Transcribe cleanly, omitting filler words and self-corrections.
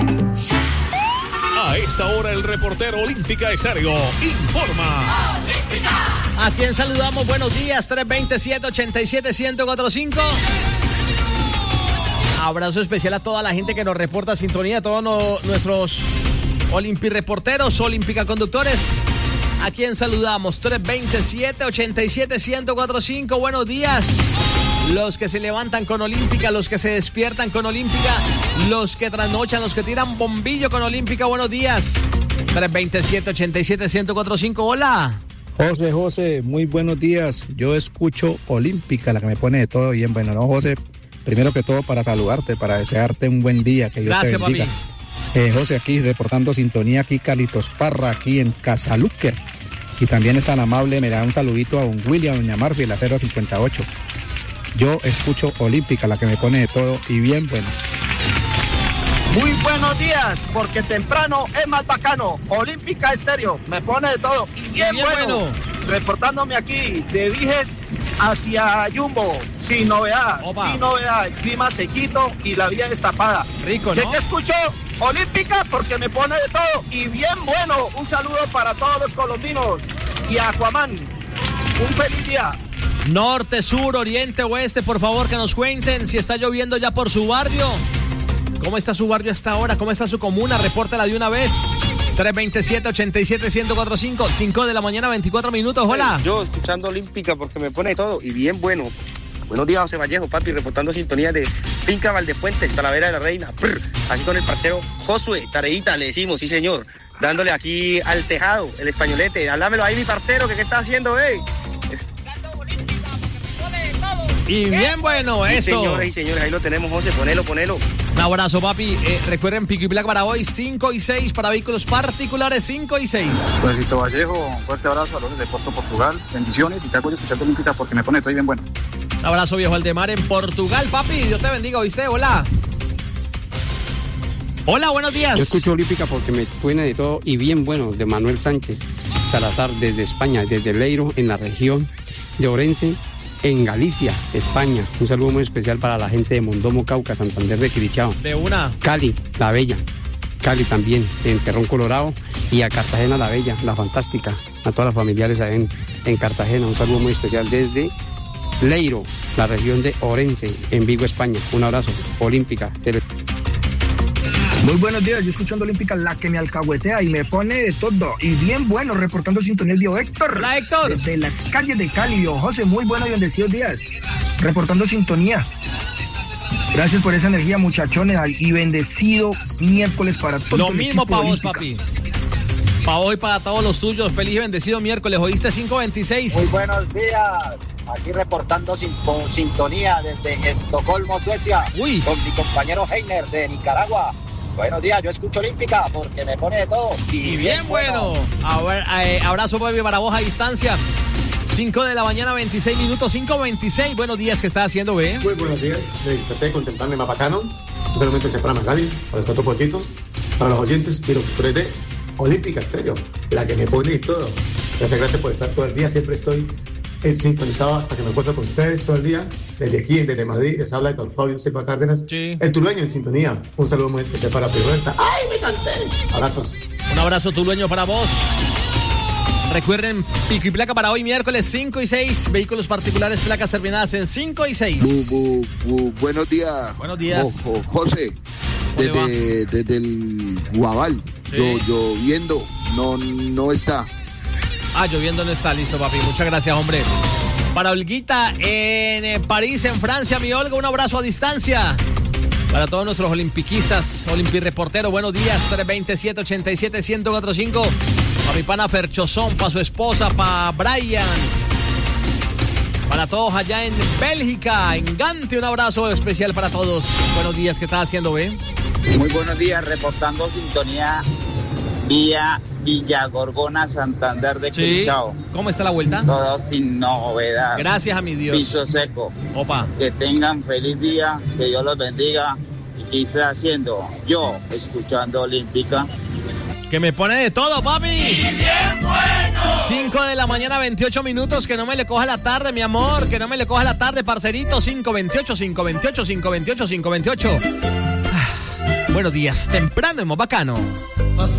A esta hora el reportero Olímpica Estéreo informa. ¿A quién saludamos? Buenos días, 327-87-1045. Abrazo especial a toda la gente que nos reporta sintonía, a todos nuestros Olympi reporteros, Olímpica conductores. ¿A quién saludamos? 327-87-1045. Buenos días. Los que se levantan con Olímpica, los que se despiertan con Olímpica, los que trasnochan, los que tiran bombillo con Olímpica. Buenos días. 327-87-1045. Hola. José, muy buenos días. Yo escucho Olímpica, la que me pone de todo bien. Bueno, no, José, primero que todo para saludarte, para desearte un buen día, que Dios te bendiga. José, aquí reportando sintonía, aquí Carlitos Parra, aquí en Casaluque. Y también es tan amable, me da un saludito a un William, doña Marfi, la 058. Yo escucho Olímpica, la que me pone de todo y bien bueno. Muy buenos días, porque temprano es más bacano. Olímpica Estéreo, me pone de todo y bien bueno. Reportándome aquí de Viges hacia Jumbo, sin novedad, el clima sequito y la vía destapada. Rico, ¿no? ¿Qué escucho? Olímpica, porque me pone de todo y bien bueno. Un saludo para todos los colombinos y a Aquaman. Un feliz día. Norte, sur, oriente, oeste, por favor que nos cuenten si está lloviendo ya por su barrio. ¿Cómo está su barrio hasta ahora? ¿Cómo está su comuna? Repórtala de una vez. 327-87-1045, 5 de la mañana, 24 minutos. Hola. Yo escuchando Olímpica porque me pone todo y bien bueno. Buenos días, José Vallejo, papi, reportando sintonía de Finca Valdefuentes, Talavera de la Reina. Aquí con el parcero Josué, Tareita, le decimos, sí señor. Dándole aquí al tejado, el españolete. Háblamelo ahí, mi parcero, que qué está haciendo, Y bien bueno, sí, eso. Señores y señores, ahí lo tenemos, José, ponelo. Un abrazo, papi. Recuerden, Pico y Black para hoy, 5 y 6, para vehículos particulares, 5 y 6. Juancito Vallejo, un fuerte abrazo a los de Porto Portugal, bendiciones y te hago escuchando Olímpica porque me pone todo bien bueno. Un abrazo, viejo Aldemar en Portugal, papi. Dios te bendiga, ¿oíste? Hola. Hola, buenos días. Yo escucho Olímpica porque me pone de todo y bien bueno, de Manuel Sánchez Salazar desde España, desde Leiro, en la región de Orense, en Galicia, España. Un saludo muy especial para la gente de Mondomo, Cauca, Santander de Quilichao. De una. Cali, La Bella. Cali también, en Terrón, Colorado. Y a Cartagena, La Bella, la fantástica. A todas las familiares ahí en Cartagena. Un saludo muy especial desde Leiro, la región de Orense, en Vigo, España. Un abrazo. Olímpica. Muy buenos días, yo escuchando Olímpica, la que me alcahuetea y me pone de todo. Y bien bueno, reportando sintonía el viejo Héctor. Hola, Héctor. Desde las calles de Cali, viejo José, muy bueno y bendecidos días. Reportando sintonía. Gracias por esa energía, muchachones, y bendecido miércoles para todos. Lo mismo para vos, papi. Para vos y para todos los tuyos. Feliz y bendecido miércoles. ¿Oíste? 5:26. Muy buenos días. Aquí reportando sintonía desde Estocolmo, Suecia. Uy. Con mi compañero Heiner de Nicaragua. Buenos días, yo escucho Olímpica porque me pone de todo. Y bien bueno. Abrazo, baby, para vos a distancia. 5 de la mañana, 26 minutos, 5:26. Buenos días, ¿qué estás haciendo, ve? Muy buenos días, me desperté con temprano más bacano. No solamente se para más nadie, para los cuatro potitos, para los oyentes, quiero que de Olímpica Estéreo, la que me pone y todo. Gracias por estar todo el día, siempre estoy sintonizado hasta que me acuesto con ustedes todo el día, desde aquí, desde Madrid. Les habla Héctor Fabio Silva Cárdenas, sí. El tulueño en sintonía. Un saludo muy especial para Pirueta. ¡Ay, me cansé! Abrazos. Un abrazo tulueño para vos. Recuerden, pico y placa para hoy miércoles 5 y 6, vehículos particulares, placas terminadas en 5 y 6. Buenos días. Buenos días. José, desde el Guabal, sí. Lloviendo, no está. Lloviendo no está, listo, papi. Muchas gracias, hombre. Para Olguita en París, en Francia, mi Olga, un abrazo a distancia. Para todos nuestros olimpiquistas, Olimpi-reportero, buenos días, 327-87-1045. Para mi pana Ferchozón, para su esposa, para Brian. Para todos allá en Bélgica, en Gante, un abrazo especial para todos. Buenos días, ¿qué estás haciendo, ve? Muy buenos días, reportando sintonía vía Villa Gorgona, Santander de Quilichao. ¿Cómo está la vuelta? Todo sin novedad. Gracias a mi Dios. Piso seco. Opa. Que tengan feliz día, que Dios los bendiga. ¿Y qué está haciendo? Yo, escuchando Olímpica. Que me pone de todo, papi. Y bien bueno. 5 de la mañana, 28 minutos. Que no me le coja la tarde, mi amor. Que no me le coja la tarde, parcerito. 5:28. Buenos días, temprano y más bacano.